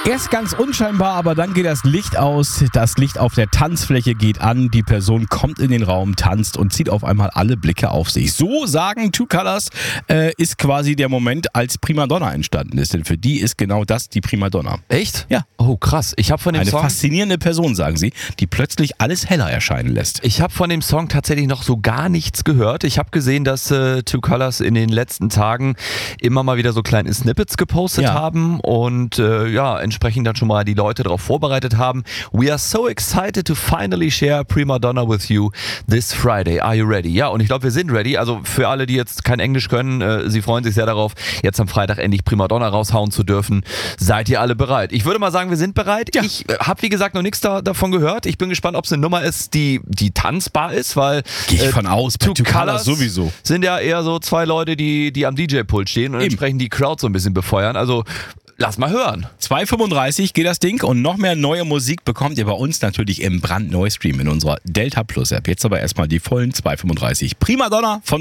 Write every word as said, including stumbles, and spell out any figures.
Erst ganz unscheinbar, aber dann geht das Licht aus. Das Licht auf der Tanzfläche geht an. Die Person kommt in den Raum, tanzt und zieht auf einmal alle Blicke auf sich. So sagen Two Colors, äh, ist quasi der Moment, als Primadonna entstanden ist. Denn für die ist genau das die Primadonna. Echt? Ja. Oh, krass. Ich habe von dem Eine Song... faszinierende Person, sagen sie, die plötzlich alles heller erscheinen lässt. Ich habe von dem Song tatsächlich noch so gar nichts gehört. Ich habe gesehen, dass äh, Two Colors in den letzten Tagen immer mal wieder so kleine Snippets gepostet Ja. haben und äh, ja, entsprechend dann schon mal die Leute darauf vorbereitet haben. We are so excited to finally share Primadonna with you this Friday. Are you ready? Ja, und ich glaube, wir sind ready. Also für alle, die jetzt kein Englisch können, äh, sie freuen sich sehr darauf, jetzt am Freitag endlich Primadonna raushauen zu dürfen. Seid ihr alle bereit? Ich würde mal sagen, wir sind bereit. Ja. Ich äh, habe, wie gesagt, noch nichts da, davon gehört. Ich bin gespannt, ob es eine Nummer ist, die, die tanzbar ist, weil Gehe ich äh, von aus, bei Two Two Colors Colors sowieso. sind ja eher so zwei Leute, die, die am D J-Pult stehen und Eben. entsprechend die Crowd so ein bisschen befeuern. Also lass mal hören. zwei fünfunddreißig geht das Ding und noch mehr neue Musik bekommt ihr bei uns natürlich im brandneuen Stream in unserer Delta Plus App. Jetzt aber erstmal die vollen zwei fünfunddreißig. Primadonna von